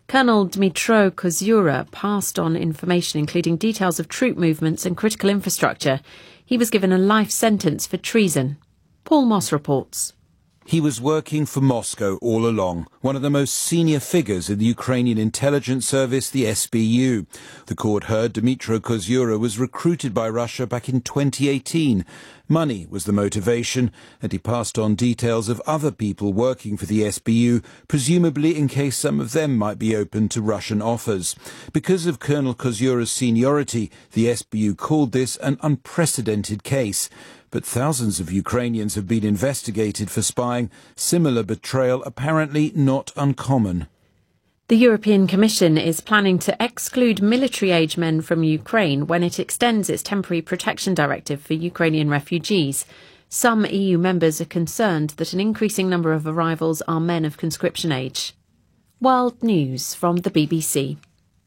Colonel Dmytro Kozura passed on information including details of troop movements and critical infrastructure. He was given a life sentence for treason. Paul Moss reports. He was working for Moscow all along, one of the most senior figures in the Ukrainian intelligence service, the SBU. The court heard Dmytro Kozura was recruited by Russia back in 2018. Money was the motivation, and he passed on details of other people working for the SBU, presumably in case some of them might be open to Russian offers. Because of Colonel Kozura's seniority, the SBU called this an unprecedented case. But thousands of Ukrainians have been investigated for spying. Similar betrayal apparently not uncommon. The European Commission is planning to exclude military-age men from Ukraine when it extends its temporary protection directive for Ukrainian refugees. Some EU members are concerned that an increasing number of arrivals are men of conscription age. World News from the BBC.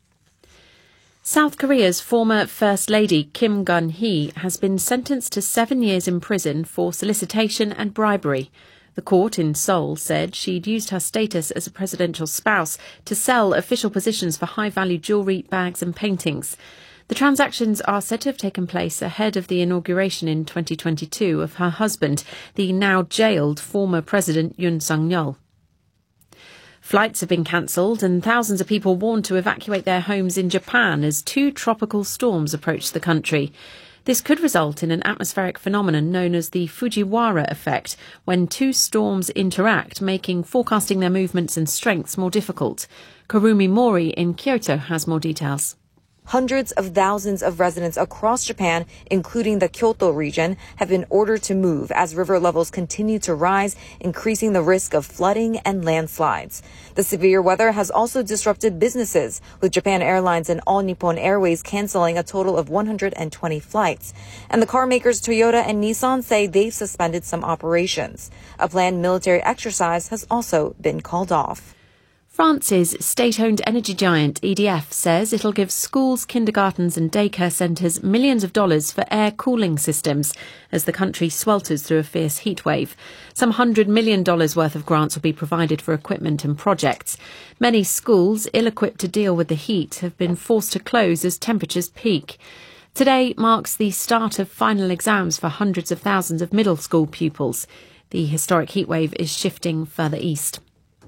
South Korea's former First Lady Kim Gun-hee has been sentenced to 7 years in prison for solicitation and bribery. The court in Seoul said she'd used her status as a presidential spouse to sell official positions for high-value jewellery, bags and paintings. The transactions are said to have taken place ahead of the inauguration in 2022 of her husband, the now jailed former President Yoon Suk-yeol. Flights have been cancelled and thousands of people warned to evacuate their homes in Japan as 2 tropical storms approach the country. This could result in an atmospheric phenomenon known as the Fujiwara effect, when 2 storms interact, making forecasting their movements and strengths more difficult. Kurumi Mori in Kyoto has more details. Hundreds of thousands of residents across Japan, including the Kyoto region, have been ordered to move as river levels continue to rise, increasing the risk of flooding and landslides. The severe weather has also disrupted businesses, with Japan Airlines and All Nippon Airways canceling a total of 120 flights. And the car makers Toyota and Nissan say they've suspended some operations. A planned military exercise has also been called off. France's state-owned energy giant EDF says it'll give schools, kindergartens and daycare centres millions of dollars for air cooling systems as the country swelters through a fierce heatwave. Some $100 million worth of grants will be provided for equipment and projects. Many schools, ill-equipped to deal with the heat, have been forced to close as temperatures peak. Today marks the start of final exams for hundreds of thousands of middle school pupils. The historic heatwave is shifting further east.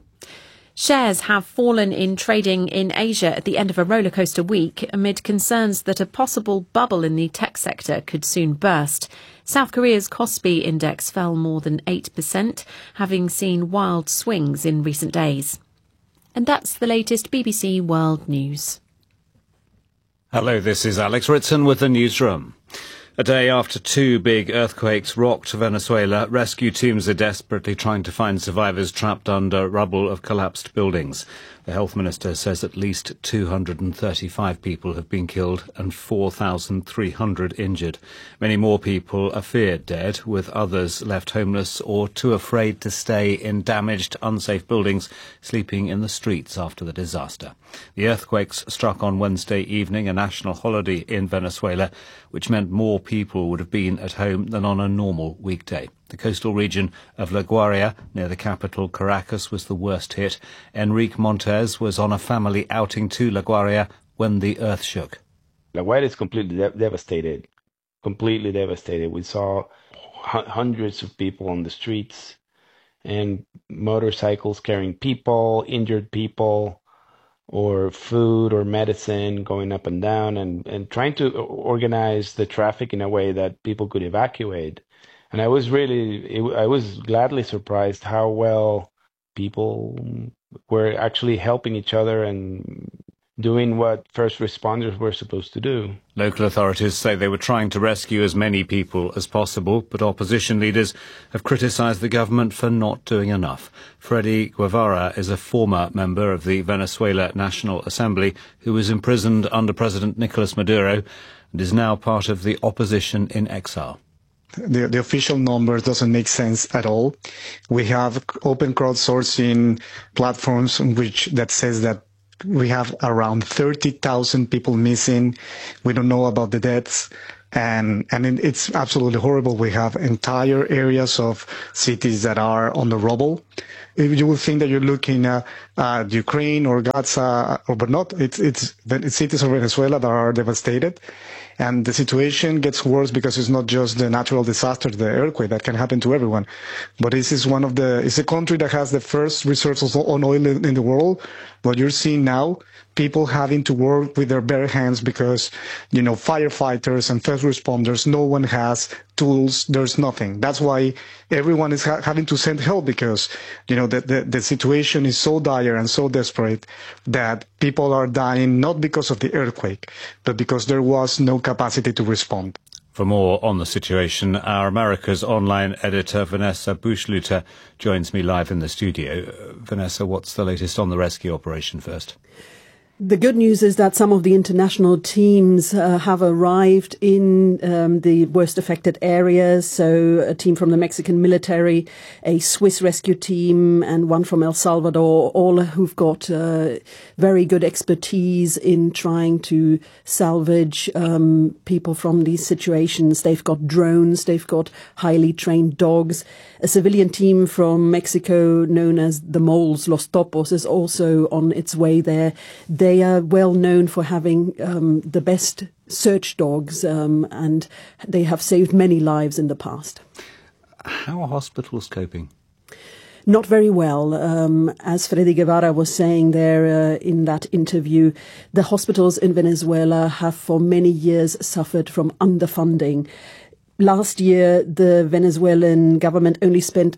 Shares have fallen in trading in Asia at the end of a rollercoaster week amid concerns that a possible bubble in the tech sector could soon burst. South Korea's Kospi index fell more than 8%, having seen wild swings in recent days. And that's the latest BBC World News. Hello, this is Alex Ritson with the newsroom. A day after 2 big earthquakes rocked Venezuela, rescue teams are desperately trying to find survivors trapped under rubble of collapsed buildings. The health minister says at least 235 people have been killed and 4,300 injured. Many more people are feared dead, with others left homeless or too afraid to stay in damaged, unsafe buildings, sleeping in the streets after the disaster. The earthquakes struck on Wednesday evening, a national holiday in Venezuela, which meant more people would have been at home than on a normal weekday. The coastal region of La Guaira, near the capital Caracas, was the worst hit. Enrique Montes was on a family outing to La Guaira when the earth shook. La Guaira is completely devastated. Completely devastated. We saw hundreds of people on the streets and motorcycles carrying people, injured people, or food or medicine going up and down, and trying to organize the traffic in a way that people could evacuate. And I was gladly surprised how well people were actually helping each other and doing what first responders were supposed to do. Local authorities say they were trying to rescue as many people as possible, but opposition leaders have criticised the government for not doing enough. Freddy Guevara is a former member of the Venezuela National Assembly who was imprisoned under President Nicolas Maduro and is now part of the opposition in exile. The official number doesn't make sense at all. We have open crowdsourcing platforms that says that we have around 30,000 people missing. We don't know about the deaths. And it's absolutely horrible. We have entire areas of cities that are on the rubble. You will think that you're looking at Ukraine or Gaza, but not. It's cities of Venezuela that are devastated. And the situation gets worse because it's not just the natural disaster, the earthquake that can happen to everyone. But this is it's a country that has the first resources on oil in the world. What you're seeing now, people having to work with their bare hands because, firefighters and first responders, no one has tools, there's nothing. That's why everyone is having to send help because, the situation is so dire and so desperate that people are dying not because of the earthquake, but because there was no capacity to respond. For more on the situation, our America's online editor, Vanessa Bushluter, joins me live in the studio. Vanessa, what's the latest on the rescue operation first? The good news is that some of the international teams have arrived in the worst affected areas. So a team from the Mexican military, a Swiss rescue team, and one from El Salvador, all who've got very good expertise in trying to salvage people from these situations. They've got drones, they've got highly trained dogs. A civilian team from Mexico known as the Moles, Los Topos, is also on its way there. They are well known for having the best search dogs, and they have saved many lives in the past. How are hospitals coping? Not very well. As Freddy Guevara was saying there in that interview, the hospitals in Venezuela have for many years suffered from underfunding. Last year, the Venezuelan government only spent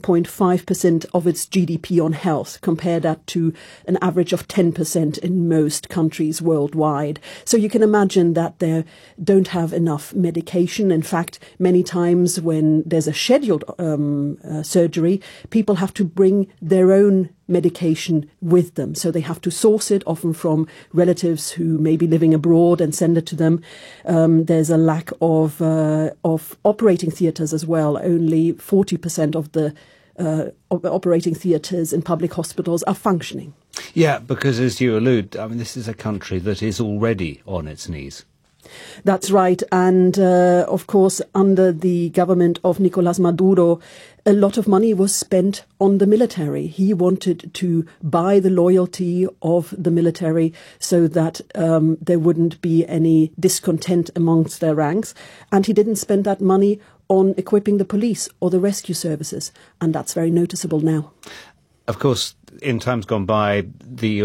3.5% of its GDP on health. Compare that to an average of 10% in most countries worldwide. So you can imagine that they don't have enough medication. In fact, many times when there's a scheduled surgery, people have to bring their own medication with them. So they have to source it, often from relatives who may be living abroad, and send it to them. There's a lack of operating theatres as well. Only 40% of the operating theatres in public hospitals are functioning. Yeah, because as you allude, this is a country that is already on its knees. That's right. And, of course, under the government of Nicolás Maduro, a lot of money was spent on the military. He wanted to buy the loyalty of the military so that there wouldn't be any discontent amongst their ranks. And he didn't spend that money on equipping the police or the rescue services. And that's very noticeable now. Of course, in times gone by, the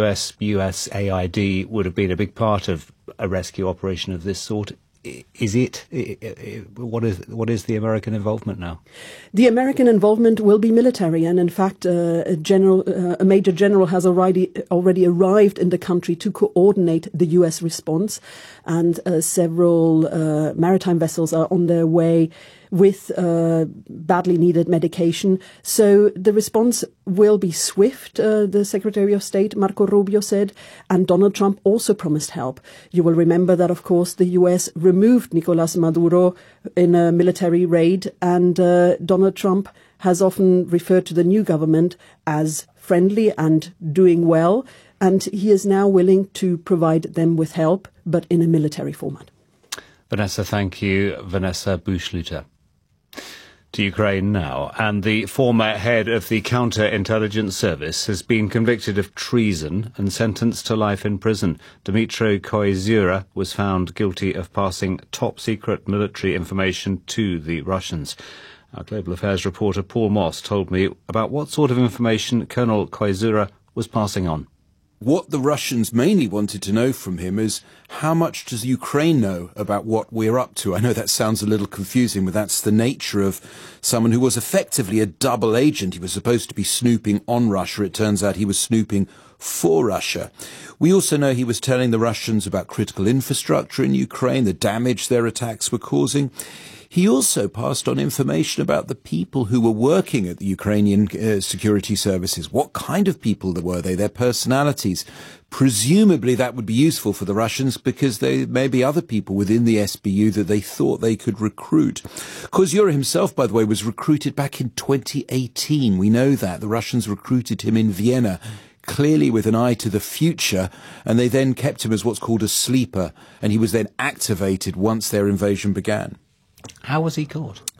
USAID would have been a big part of a rescue operation of this sort. Is it? What is the American involvement now? The American involvement will be military, and in fact, a major general has already arrived in the country to coordinate the U.S. response, and several maritime vessels are on their way with badly needed medication. So the response will be swift, the Secretary of State, Marco Rubio, said, and Donald Trump also promised help. You will remember that, of course, the US removed Nicolás Maduro in a military raid, and Donald Trump has often referred to the new government as friendly and doing well, and he is now willing to provide them with help, but in a military format. Vanessa, thank you. Vanessa Bushluter. To Ukraine now, and the former head of the Counterintelligence Service has been convicted of treason and sentenced to life in prison. Dmytro Koizura was found guilty of passing top-secret military information to the Russians. Our Global Affairs reporter Paul Moss told me about what sort of information Colonel Koizura was passing on. What the Russians mainly wanted to know from him is, how much does Ukraine know about what we're up to? I know that sounds a little confusing, but that's the nature of someone who was effectively a double agent. He was supposed to be snooping on Russia. It turns out he was snooping for Russia. We also know he was telling the Russians about critical infrastructure in Ukraine, the damage their attacks were causing. He also passed on information about the people who were working at the Ukrainian security services. What kind of people were they, their personalities? Presumably that would be useful for the Russians because there may be other people within the SBU that they thought they could recruit. Koizura himself, by the way, was recruited back in 2018. We know that. The Russians recruited him in Vienna, clearly with an eye to the future, and they then kept him as what's called a sleeper, and he was then activated once their invasion began. How was he caught?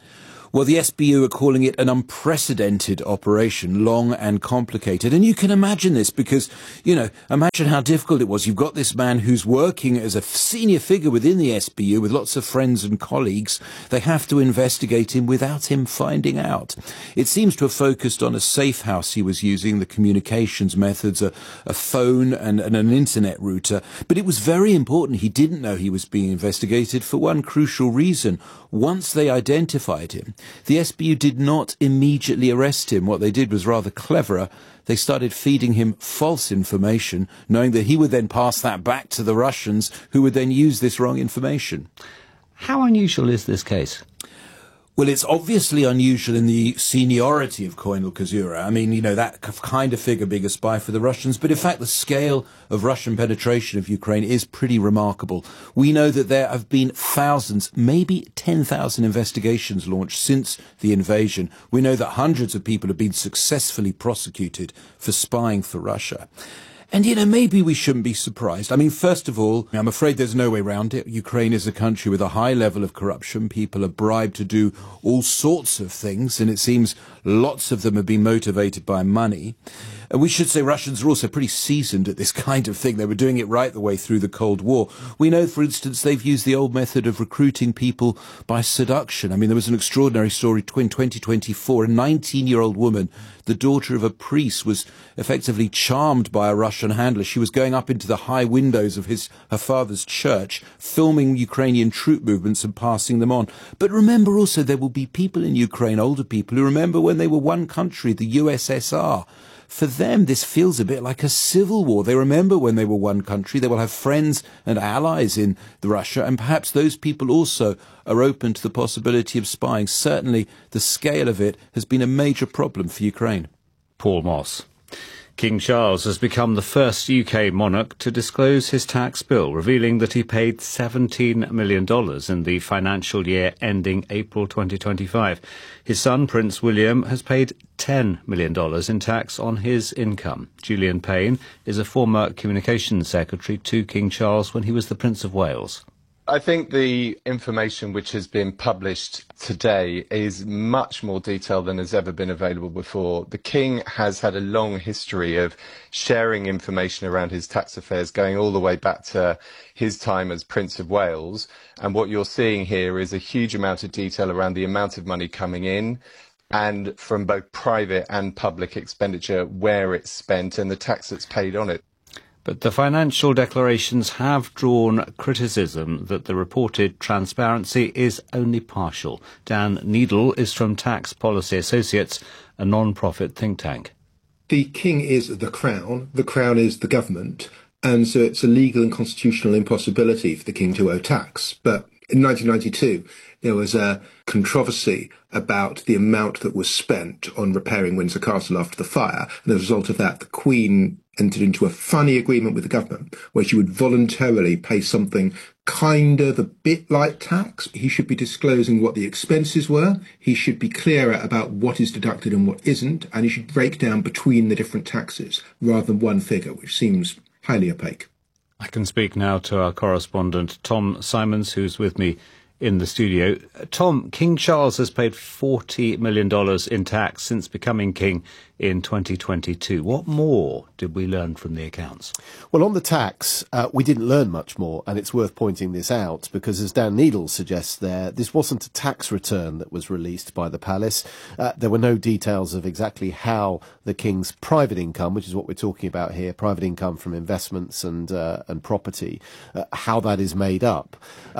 Well, the SBU are calling it an unprecedented operation, long and complicated. And you can imagine this because, imagine how difficult it was. You've got this man who's working as a senior figure within the SBU with lots of friends and colleagues. They have to investigate him without him finding out. It seems to have focused on a safe house he was using, the communications methods, a phone and an internet router. But it was very important. He didn't know he was being investigated for one crucial reason. Once they identified him, the SBU did not immediately arrest him. What they did was rather cleverer. They started feeding him false information, knowing that he would then pass that back to the Russians, who would then use this wrong information. How unusual is this case? Well, it's obviously unusual in the seniority of Koinul Kozura. I mean, that kind of figure being a spy for the Russians. But in fact, the scale of Russian penetration of Ukraine is pretty remarkable. We know that there have been thousands, maybe 10,000 investigations launched since the invasion. We know that hundreds of people have been successfully prosecuted for spying for Russia. And, maybe we shouldn't be surprised. I mean, first of all, I'm afraid there's no way around it. Ukraine is a country with a high level of corruption. People are bribed to do all sorts of things, and it seems lots of them have been motivated by money. And we should say Russians are also pretty seasoned at this kind of thing. They were doing it right the way through the Cold War. We know, for instance, they've used the old method of recruiting people by seduction. I mean, there was an extraordinary story in 2024. A 19-year-old woman, the daughter of a priest, was effectively charmed by a Russian handler. She was going up into the high windows of her father's church, filming Ukrainian troop movements and passing them on. But remember also, there will be people in Ukraine, older people, who remember when they were one country, the USSR. For them, this feels a bit like a civil war. They remember when they were one country. They will have friends and allies in Russia, and perhaps those people also are open to the possibility of spying. Certainly, the scale of it has been a major problem for Ukraine. Paul Moss. King Charles has become the first UK monarch to disclose his tax bill, revealing that he paid $17 million in the financial year ending April 2025. His son, Prince William, has paid $10 million in tax on his income. Julian Payne is a former communications secretary to King Charles when he was the Prince of Wales. I think the information which has been published today is much more detailed than has ever been available before. The King has had a long history of sharing information around his tax affairs, going all the way back to his time as Prince of Wales. And what you're seeing here is a huge amount of detail around the amount of money coming in, and from both private and public expenditure, where it's spent and the tax that's paid on it. But the financial declarations have drawn criticism that the reported transparency is only partial. Dan Needle is from Tax Policy Associates, a non-profit think tank. The King is the Crown is the government, and so it's a legal and constitutional impossibility for the King to owe tax. But in 1992, there was a controversy about the amount that was spent on repairing Windsor Castle after the fire. And as a result of that, the Queen entered into a funny agreement with the government where she would voluntarily pay something kind of a bit like tax. He should be disclosing what the expenses were. He should be clearer about what is deducted and what isn't. And he should break down between the different taxes rather than one figure, which seems highly opaque. I can speak now to our correspondent, Tom Simons, who's with me in the studio. Tom, King Charles has paid $40 million in tax since becoming king in 2022. What more did we learn from the accounts? Well, on the tax, we didn't learn much more, and it's worth pointing this out because, as Dan Needle suggests there, this wasn't a tax return that was released by the palace. There were no details of exactly how the king's private income, which is what we're talking about here, private income from investments and property, how that is made up.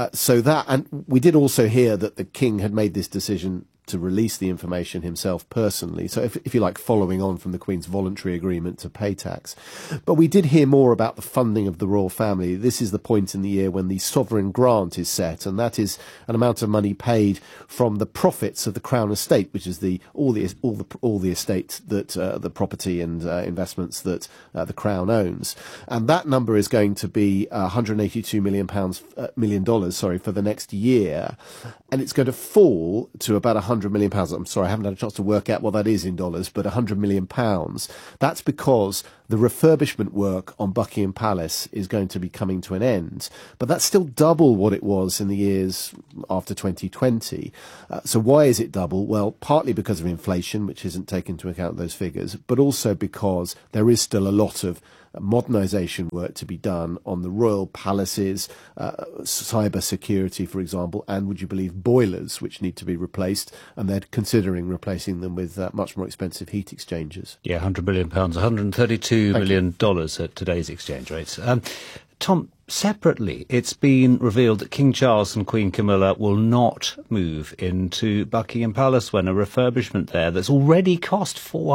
And we did also hear that the king had made this decision to release the information himself personally. So if you like, following on from the Queen's voluntary agreement to pay tax. But we did hear more about the funding of the royal family. This is the point in the year when the sovereign grant is set, and that is an amount of money paid from the profits of the Crown estate, which is all the estate that the property and investments that the Crown owns. And that number is going to be $182 million for the next year, and it's going to fall to about $100 £100 million. I'm sorry, I haven't had a chance to work out what that is in dollars, but £100 million. That's because the refurbishment work on Buckingham Palace is going to be coming to an end. But that's still double what it was in the years after 2020. So why is it double? Well, partly because of inflation, which isn't taken into account those figures, but also because there is still a lot of modernisation work to be done on the royal palaces, cyber security, for example, and would you believe boilers, which need to be replaced, and they're considering replacing them with much more expensive heat exchangers. Yeah, £100 million, $132 million at today's exchange rates. Tom, separately, it's been revealed that King Charles and Queen Camilla will not move into Buckingham Palace when a refurbishment there that's already cost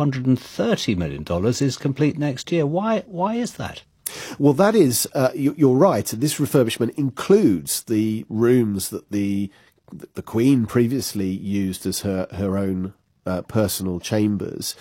$430 million is complete next year. Why is that? Well, that is, you're right. This refurbishment includes the rooms that the Queen previously used as her own personal chambers.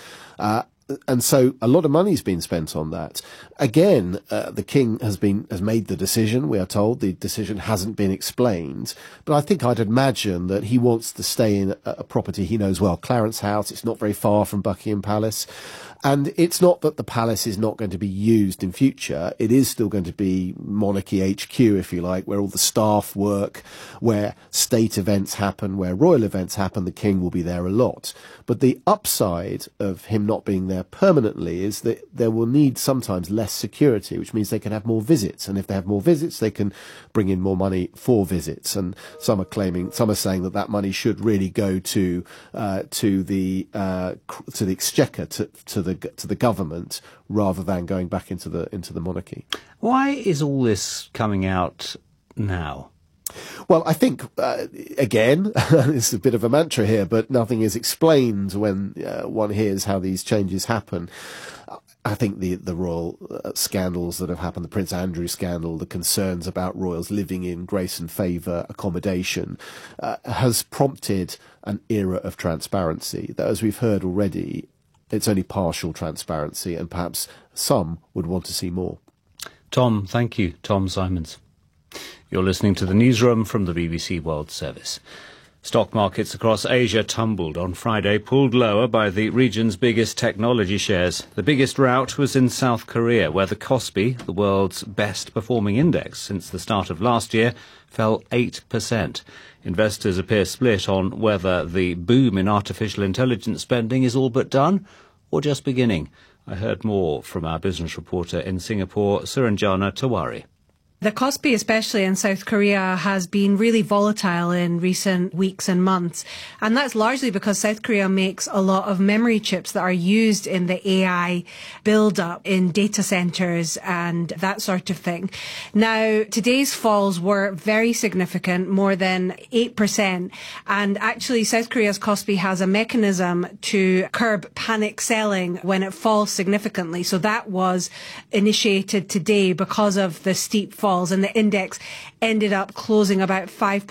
And so a lot of money's been spent on that. Again, the King has made the decision, we are told. The decision hasn't been explained. But I think I'd imagine that he wants to stay in a property he knows well, Clarence House. It's not very far from Buckingham Palace. And it's not that the palace is not going to be used in future. It is still going to be monarchy HQ, if you like, where all the staff work, where state events happen, where royal events happen. The King will be there a lot. But the upside of him not being there permanently is that there will need sometimes less security, which means they can have more visits. And if they have more visits, they can bring in more money for visits. And some are saying that money should really go to the exchequer, to the government, rather than going back into the monarchy. Why is all this coming out now? Well, I think, again, it's a bit of a mantra here, but nothing is explained when one hears how these changes happen. I think the royal scandals that have happened, the Prince Andrew scandal, the concerns about royals living in grace and favour accommodation, has prompted an era of transparency that, as we've heard already, it's only partial transparency, and perhaps some would want to see more. Tom, thank you. Tom Simons. You're listening to the newsroom from the BBC World Service. Stock markets across Asia tumbled on Friday, pulled lower by the region's biggest technology shares. The biggest rout was in South Korea, where the Kospi, the world's best-performing index since the start of last year, fell 8%. Investors appear split on whether the boom in artificial intelligence spending is all but done or just beginning. I heard more from our business reporter in Singapore, Suranjana Tawari. The Kospi, especially in South Korea, has been really volatile in recent weeks and months. And that's largely because South Korea makes a lot of memory chips that are used in the AI build-up in data centers and that sort of thing. Now, today's falls were very significant, more than 8%. And actually, South Korea's Kospi has a mechanism to curb panic selling when it falls significantly. So that was initiated today because of the steep fall. And the index ended up closing about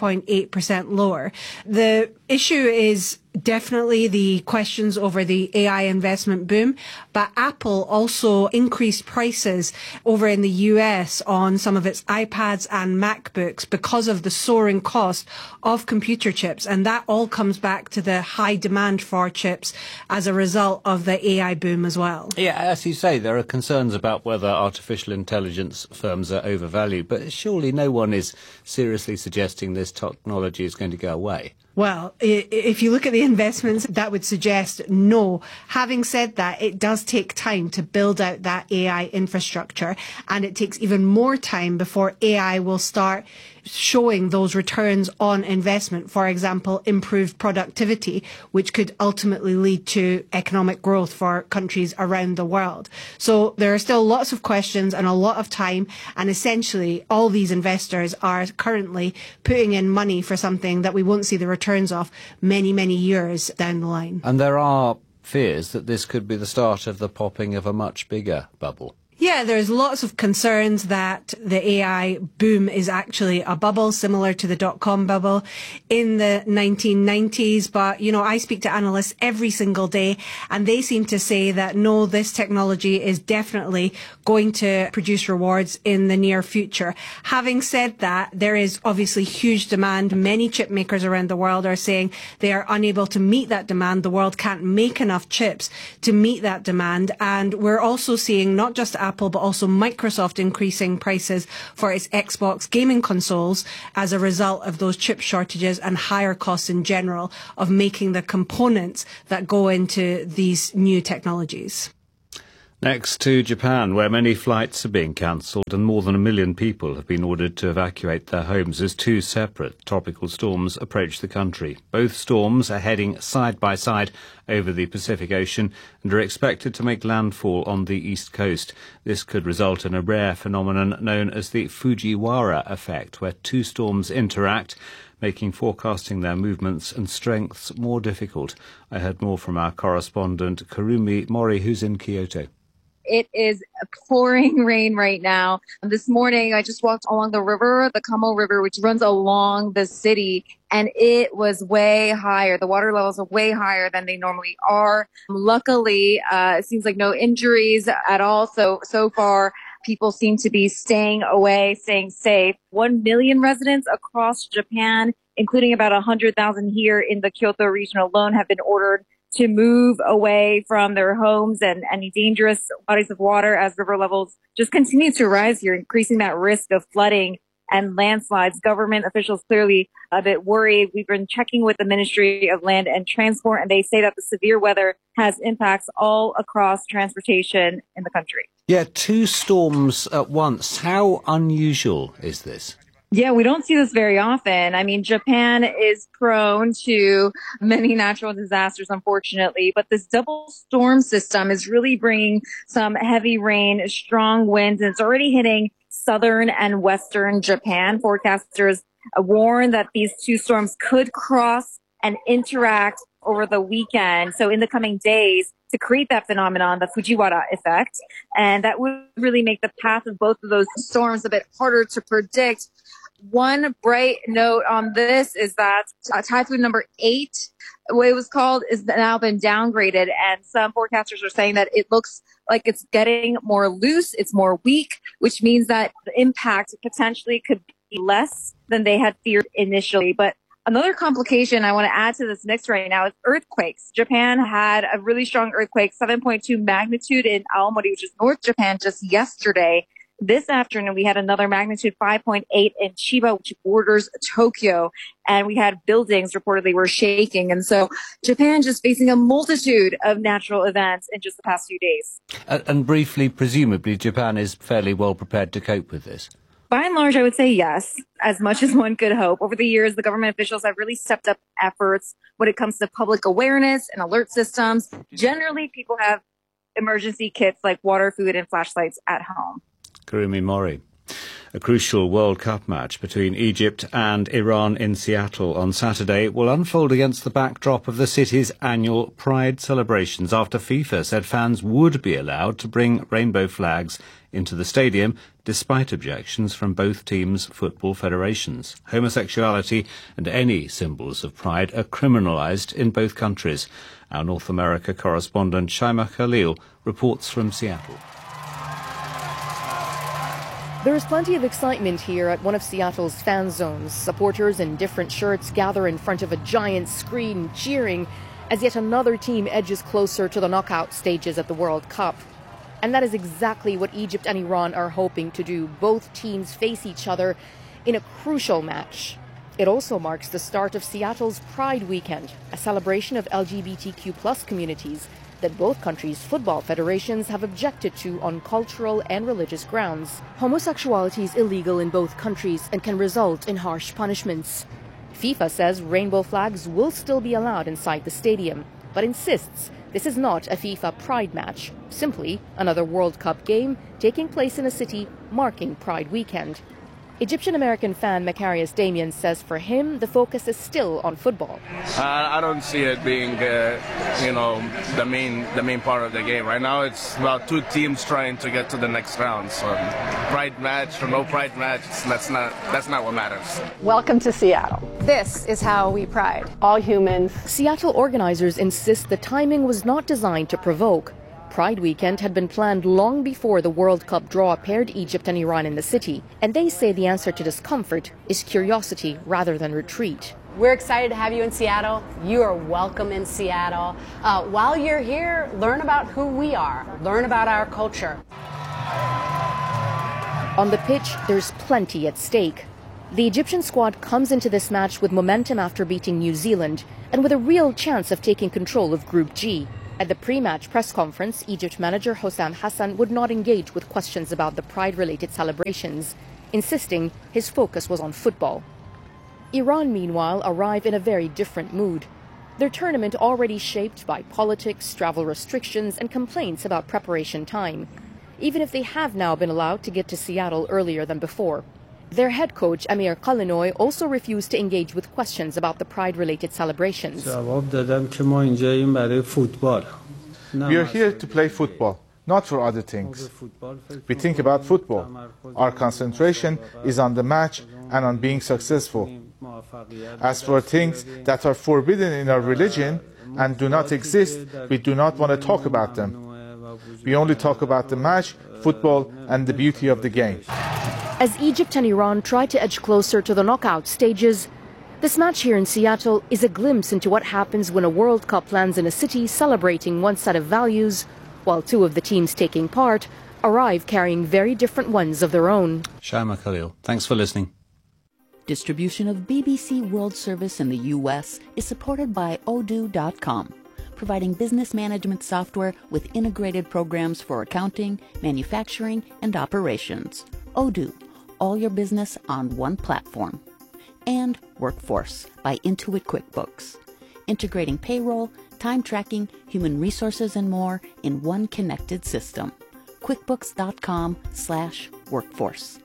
5.8% lower. The issue is definitely the questions over the AI investment boom, but Apple also increased prices over in the US on some of its iPads and MacBooks because of the soaring cost of computer chips, and that all comes back to the high demand for chips as a result of the AI boom as well. Yeah, as you say, there are concerns about whether artificial intelligence firms are overvalued, but surely no one is seriously suggesting this technology is going to go away. Well, if you look at the investments, that would suggest no. Having said that, it does take time to build out that AI infrastructure, and it takes even more time before AI will start showing those returns on investment. For example, improved productivity, which could ultimately lead to economic growth for countries around the world. So there are still lots of questions and a lot of time, and essentially all these investors are currently putting in money for something that we won't see the returns of many, many years down the line. And there are fears that this could be the start of the popping of a much bigger bubble. Yeah, there's lots of concerns that the AI boom is actually a bubble, similar to the dot-com bubble in the 1990s. But, I speak to analysts every single day, and they seem to say that no, this technology is definitely going to produce rewards in the near future. Having said that, there is obviously huge demand. Many chip makers around the world are saying they are unable to meet that demand. The world can't make enough chips to meet that demand. And we're also seeing not just Apple, but also Microsoft increasing prices for its Xbox gaming consoles as a result of those chip shortages and higher costs in general of making the components that go into these new technologies. Next to Japan, where many flights are being cancelled and more than 1 million people have been ordered to evacuate their homes as two separate tropical storms approach the country. Both storms are heading side by side over the Pacific Ocean and are expected to make landfall on the east coast. This could result in a rare phenomenon known as the Fujiwara effect, where two storms interact, making forecasting their movements and strengths more difficult. I heard more from our correspondent Kurumi Mori, who's in Kyoto. It is pouring rain right now. This morning, I just walked along the river, the Kamo River, which runs along the city, and it was way higher. The water levels are way higher than they normally are. Luckily, it seems like no injuries at all. So far, people seem to be staying away, staying safe. 1 million residents across Japan, including about 100,000 here in the Kyoto region alone, have been ordered to move away from their homes and any dangerous bodies of water as river levels just continue to rise here, increasing that risk of flooding and landslides. Government officials clearly a bit worried. We've been checking with the Ministry of Land and Transport, and they say that the severe weather has impacts all across transportation in the country. Yeah, two storms at once. How unusual is this? Yeah, we don't see this very often. I mean, Japan is prone to many natural disasters, unfortunately, but this double storm system is really bringing some heavy rain, strong winds, and it's already hitting southern and western Japan. Forecasters warn that these two storms could cross and interact over the weekend. So in the coming days, to create that phenomenon, the Fujiwara effect, and that would really make the path of both of those storms a bit harder to predict. One bright note on this is that typhoon number 8, what it was called, is now been downgraded. And some forecasters are saying that it looks like it's getting more loose. It's more weak, which means that the impact potentially could be less than they had feared initially. But another complication I want to add to this mix right now is earthquakes. Japan had a really strong earthquake, 7.2 magnitude in Aomori, which is North Japan, just yesterday. This afternoon, we had another magnitude 5.8 in Chiba, which borders Tokyo, and we had buildings reportedly were shaking. And so Japan just facing a multitude of natural events in just the past few days. And briefly, presumably, Japan is fairly well prepared to cope with this. By and large, I would say yes, as much as one could hope. Over the years, the government officials have really stepped up efforts when it comes to public awareness and alert systems. Generally, people have emergency kits like water, food, and flashlights at home. Kurumi Mori. A crucial World Cup match between Egypt and Iran in Seattle on Saturday will unfold against the backdrop of the city's annual Pride celebrations after FIFA said fans would be allowed to bring rainbow flags into the stadium despite objections from both teams' football federations. Homosexuality and any symbols of pride are criminalised in both countries. Our North America correspondent Shaima Khalil reports from Seattle. There is plenty of excitement here at one of Seattle's fan zones. Supporters in different shirts gather in front of a giant screen cheering as yet another team edges closer to the knockout stages at the World Cup. And that is exactly what Egypt and Iran are hoping to do. Both teams face each other in a crucial match. It also marks the start of Seattle's Pride Weekend, a celebration of LGBTQ+ communities that both countries' football federations have objected to on cultural and religious grounds. Homosexuality is illegal in both countries and can result in harsh punishments. FIFA says rainbow flags will still be allowed inside the stadium, but insists this is not a FIFA Pride match, simply another World Cup game taking place in a city marking Pride Weekend. Egyptian-American fan Macarius Damien says for him, the focus is still on football. I don't see it being, the main part of the game. Right now, it's about two teams trying to get to the next round. So, pride match or no pride match, that's not what matters. Welcome to Seattle. This is how we pride all humans. Seattle organizers insist the timing was not designed to provoke. Pride weekend had been planned long before the World Cup draw paired Egypt and Iran in the city, and they say the answer to discomfort is curiosity rather than retreat. We're excited to have you in Seattle. You are welcome in Seattle. While you're here, learn about who we are, learn about our culture. On the pitch, there's plenty at stake. The Egyptian squad comes into this match with momentum after beating New Zealand and with a real chance of taking control of Group G. At the pre-match press conference, Egypt manager Hossam Hassan would not engage with questions about the pride-related celebrations, insisting his focus was on football. Iran, meanwhile, arrive in a very different mood. Their tournament already shaped by politics, travel restrictions, and complaints about preparation time, even if they have now been allowed to get to Seattle earlier than before. Their head coach, Amir Kalinoy, also refused to engage with questions about the pride-related celebrations. We are here to play football, not for other things. We think about football. Our concentration is on the match and on being successful. As for things that are forbidden in our religion and do not exist, we do not want to talk about them. We only talk about the match, football, and the beauty of the game. As Egypt and Iran try to edge closer to the knockout stages, this match here in Seattle is a glimpse into what happens when a World Cup lands in a city celebrating one set of values, while two of the teams taking part arrive carrying very different ones of their own. Shaima Khalil, thanks for listening. Distribution of BBC World Service in the U.S. is supported by Odoo.com, providing business management software with integrated programs for accounting, manufacturing, and operations. Odoo, all your business on one platform. And Workforce by Intuit QuickBooks, integrating payroll, time tracking, human resources, and more in one connected system. QuickBooks.com/workforce.